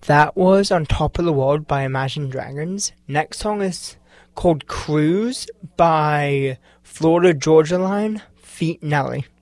That was On Top of the World by Imagine Dragons. Next song is called Cruise by Florida Georgia Line, feat. Nelly.